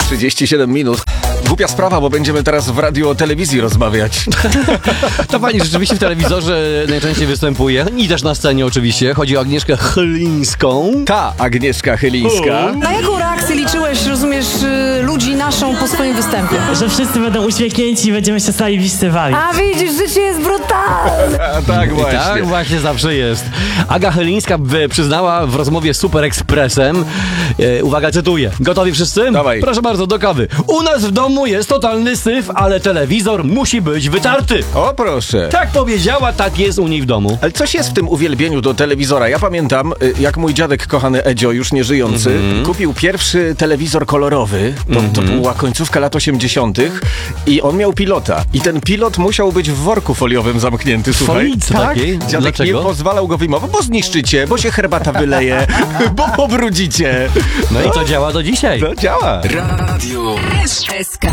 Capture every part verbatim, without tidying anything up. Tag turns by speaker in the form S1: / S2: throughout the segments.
S1: trzydzieści siedem minut. Głupia sprawa, bo będziemy teraz w radiu o telewizji rozmawiać.
S2: To pani rzeczywiście w telewizorze najczęściej występuje i też na scenie oczywiście. Chodzi o Agnieszkę Chylińską.
S1: Ta Agnieszka Chylińska.
S3: Na jaką reakcję liczyłeś, rozumiesz, ludzi naszą po swoim występie?
S4: Że wszyscy będą uśmiechnięci i będziemy się stali bistywali.
S3: A widzisz, życie jest brutalne.
S1: A tak właśnie.
S2: Tak właśnie zawsze jest. Aga Chylińska w- przyznała w rozmowie z Super Expressem, e, uwaga, cytuję. Gotowi wszyscy?
S1: Dawaj.
S2: Proszę bardzo, do kawy. U nas w domu jest totalny syf, ale telewizor musi być wytarty.
S1: O proszę.
S2: Tak powiedziała, tak jest u niej w domu.
S1: Ale coś jest w tym uwielbieniu do telewizora. Ja pamiętam, y, jak mój dziadek, kochany Edzio, już nieżyjący, mm-hmm. kupił pierwszy telewizor kolorowy. To, mm-hmm. to była końcówka lat osiemdziesiątych i on miał pilota. I ten pilot musiał być w worku foliowym zamknięty, słuchaj.
S2: Folice
S1: tak?
S2: takiej?
S1: Dziadek
S2: Dlaczego?
S1: nie pozwalał go wyjmować, bo zniszczycie, bo się herbata wyleje, bo pobrudzicie.
S2: No i to działa do dzisiaj.
S1: To działa.
S5: Radio
S3: S K.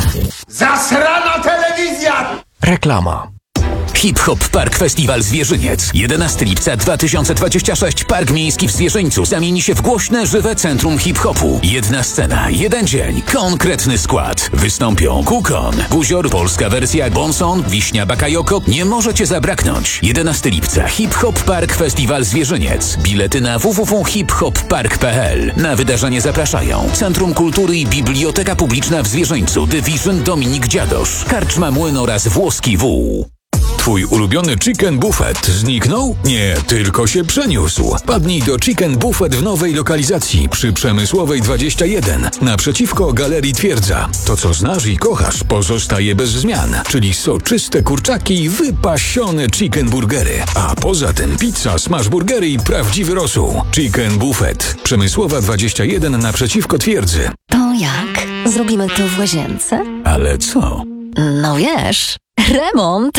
S5: Zasrana telewizja!
S1: Reklama.
S5: Hip-Hop Park Festiwal Zwierzyniec. jedenastego lipca dwa tysiące dwudziestego szóstego. Park Miejski w Zwierzyńcu zamieni się w głośne, żywe centrum hip-hopu. Jedna scena, jeden dzień, konkretny skład. Wystąpią Kukon, Guzior, polska wersja Bonson, Wiśnia Bakayoko. Nie możecie zabraknąć. jedenastego lipca Hip-Hop Park Festiwal Zwierzyniec. Bilety na w w w kropka hip hop park kropka p l. Na wydarzenie zapraszają Centrum Kultury i Biblioteka Publiczna w Zwierzyńcu, Division Dominik Dziadosz, Karczma Młyn oraz Włoski Wół. Twój ulubiony Chicken Buffet zniknął? Nie, tylko się przeniósł. Padnij do Chicken Buffet w nowej lokalizacji przy Przemysłowej dwadzieścia jeden, naprzeciwko Galerii Twierdza. To, co znasz i kochasz, pozostaje bez zmian, czyli soczyste kurczaki i wypasione chicken burgery. A poza tym pizza, smash burgery i prawdziwy rosół. Chicken Buffet. Przemysłowa dwadzieścia jeden naprzeciwko Twierdzy.
S6: To jak? Zrobimy to w łazience?
S5: Ale co?
S6: No wiesz, remont.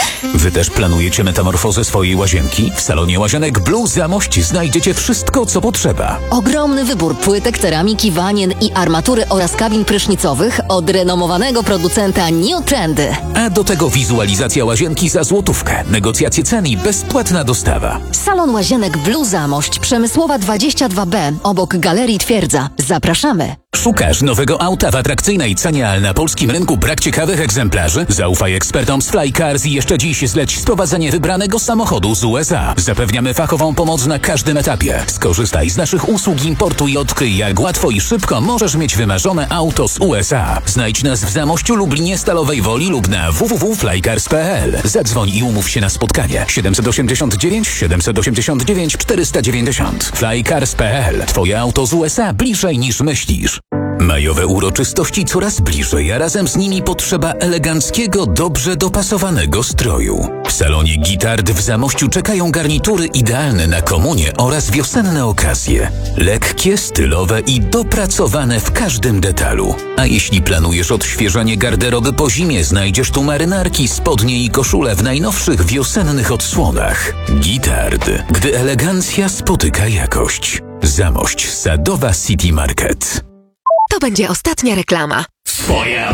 S5: Wy też planujecie metamorfozę swojej łazienki? W salonie Łazienek Blue Zamość znajdziecie wszystko, co potrzeba.
S6: Ogromny wybór płytek, ceramiki, wanien i armatury oraz kabin prysznicowych od renomowanego producenta New Trendy.
S5: A do tego wizualizacja łazienki za złotówkę, negocjacje cen i bezpłatna dostawa.
S6: Salon Łazienek Blue Zamość, Przemysłowa dwadzieścia dwa B, obok Galerii Twierdza. Zapraszamy.
S5: Szukasz nowego auta w atrakcyjnej cenie, ale na polskim rynku brak ciekawych egzemplarzy? Zaufaj ekspertom z Flycars i jeszcze dziś zleć sprowadzenie wybranego samochodu z U S A. Zapewniamy fachową pomoc na każdym etapie. Skorzystaj z naszych usług importu i odkryj, jak łatwo i szybko możesz mieć wymarzone auto z U S A. Znajdź nas w Zamościu, Lublinie, Stalowej Woli lub na w w w kropka flycars kropka p l. Zadzwoń i umów się na spotkanie. siedem osiem dziewięć, siedem osiem dziewięć, cztery dziewięć zero. flycars kropka p l. Twoje auto z U S A bliżej niż myślisz. Majowe uroczystości coraz bliżej, a razem z nimi potrzeba eleganckiego, dobrze dopasowanego stroju. W salonie Gitard w Zamościu czekają garnitury idealne na komunie oraz wiosenne okazje. Lekkie, stylowe i dopracowane w każdym detalu. A jeśli planujesz odświeżanie garderoby po zimie, znajdziesz tu marynarki, spodnie i koszule w najnowszych wiosennych odsłonach. Gitard, gdy elegancja spotyka jakość. Zamość, Sadowa City Market.
S7: To będzie ostatnia reklama.
S5: Swoje